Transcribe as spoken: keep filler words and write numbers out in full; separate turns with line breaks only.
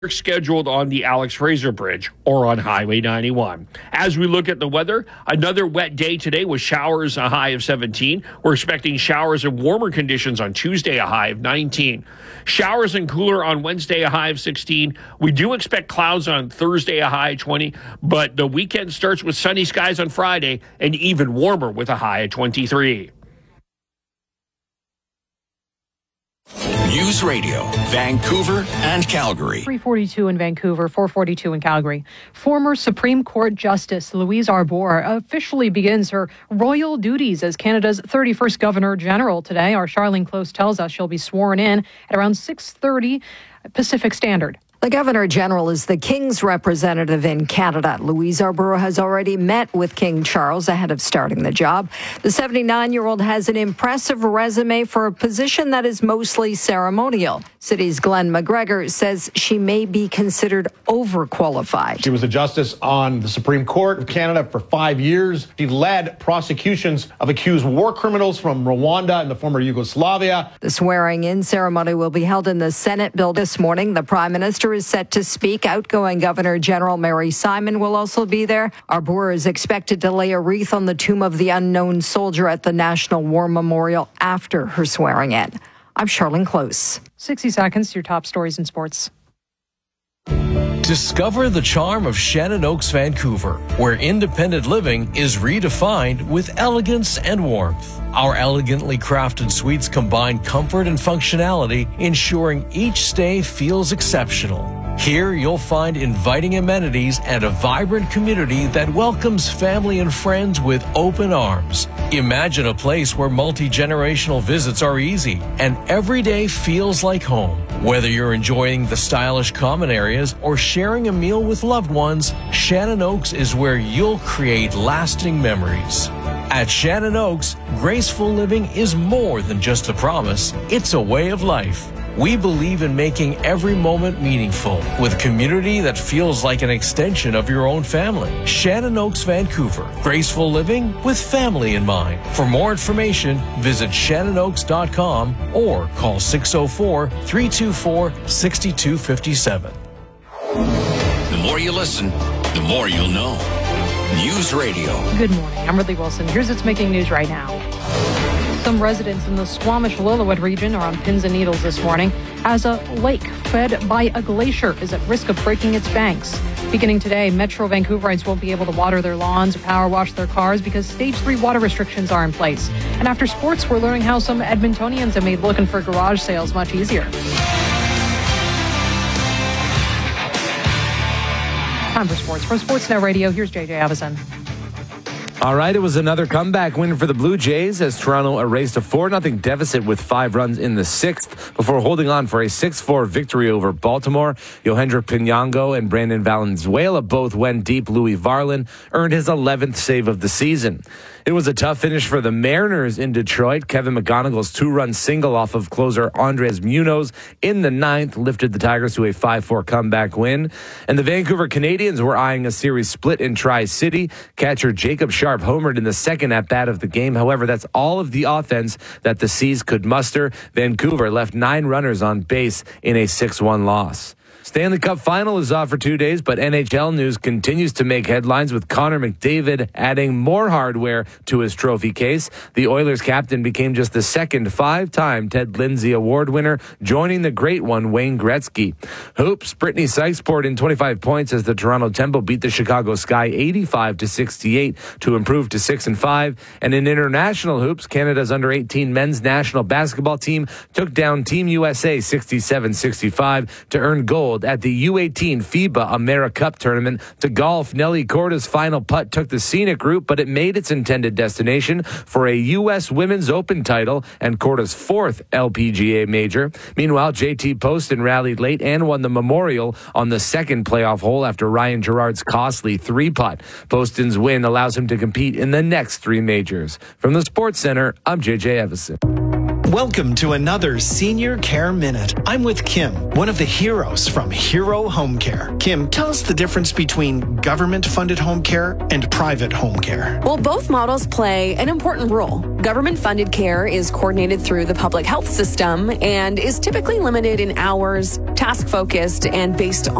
scheduled on the Alex Fraser Bridge or on Highway ninety-one. As we look at the weather, another wet day today with showers, a high of seventeen. We're expecting showers and warmer conditions on Tuesday, a high of nineteen. Showers and cooler on Wednesday, a high of sixteen. We do expect clouds on Thursday, a high of twenty, but the weekend starts with sunny skies on Friday and even warmer with a high of twenty-three.
News Radio, Vancouver and Calgary.
three forty-two in Vancouver, four forty-two in Calgary. Former Supreme Court Justice Louise Arbour officially begins her royal duties as Canada's thirty-first Governor General today. Our Charlene Close tells us she'll be sworn in at around six thirty Pacific Standard.
The Governor General is the King's representative in Canada. Louise Arbour has already met with King Charles ahead of starting the job. The seventy-nine-year-old has an impressive resume for a position that is mostly ceremonial. City's Glenn McGregor says she may be considered overqualified.
She was a justice on the Supreme Court of Canada for five years. She led prosecutions of accused war criminals from Rwanda and the former Yugoslavia.
The swearing-in ceremony will be held in the Senate building this morning. The Prime Minister is set to speak. Outgoing Governor General Mary Simon will also be there. Arbour is expected to lay a wreath on the tomb of the unknown soldier at the National War Memorial after her swearing-in. I'm Charlene Close.
sixty seconds to your top stories in sports.
Discover the charm of Shannon Oaks, Vancouver, where independent living is redefined with elegance and warmth. Our elegantly crafted suites combine comfort and functionality, ensuring each stay feels exceptional. Here you'll find inviting amenities and a vibrant community that welcomes family and friends with open arms. Imagine a place where multi-generational visits are easy and every day feels like home. Whether you're enjoying the stylish common areas or sharing a meal with loved ones, Shannon Oaks is where you'll create lasting memories. At Shannon Oaks, graceful living is more than just a promise, it's a way of life. We believe in making every moment meaningful with community that feels like an extension of your own family. Shannon Oaks, Vancouver. Graceful living with family in mind. For more information, visit shannon oaks dot com or call six oh four, three two four, six two five seven.
The more you listen, the more you'll know. News Radio.
Good morning. I'm Ridley Wilson. Here's what's making news right now. Some residents in the Squamish-Lillooet region are on pins and needles this morning as a lake fed by a glacier is at risk of breaking its banks. Beginning today, Metro Vancouverites won't be able to water their lawns or power wash their cars because stage three water restrictions are in place. And after sports, we're learning how some Edmontonians have made looking for garage sales much easier. Time for sports. From Sportsnet Radio, here's J J Avison.
All right, it was another comeback win for the Blue Jays as Toronto erased a four nothing deficit with five runs in the sixth before holding on for a six four victory over Baltimore. Yohendra Pinango and Brandon Valenzuela both went deep. Louis Varland earned his eleventh save of the season. It was a tough finish for the Mariners in Detroit. Kevin McGonigal's two-run single off of closer Andres Munoz in the ninth lifted the Tigers to a five four comeback win. And the Vancouver Canadians were eyeing a series split in Tri-City. Catcher Jacob Sharp homered in the second at-bat of the game. However, that's all of the offense that the Seas could muster. Vancouver left nine runners on base in a six one loss. Stanley Cup final is off for two days, but N H L news continues to make headlines with Connor McDavid adding more hardware to his trophy case. The Oilers captain became just the second five-time Ted Lindsay Award winner, joining the great one, Wayne Gretzky. Hoops, Brittany Sykes poured in twenty-five points as the Toronto Tempo beat the Chicago Sky eighty-five to sixty-eight to improve to six and five. And in international hoops, Canada's under eighteen men's national basketball team took down Team U S A sixty-seven sixty-five to earn gold at the U eighteen FIBA AmeriCup tournament. To golf, Nelly Korda's final putt took the scenic route, but it made its intended destination for a U S Women's Open title and Korda's fourth L P G A major. Meanwhile, J T Poston rallied late and won the Memorial on the second playoff hole after Ryan Gerard's costly three-putt. Poston's win allows him to compete in the next three majors. From the Sports Center, I'm J J Evison.
Welcome to another Senior Care Minute. I'm with Kim, one of the heroes from Hero Home Care. Kim, tell us the difference between government-funded home care and private home care.
Well, both models play an important role. Government-funded care is coordinated through the public health system and is typically limited in hours, task-focused, and based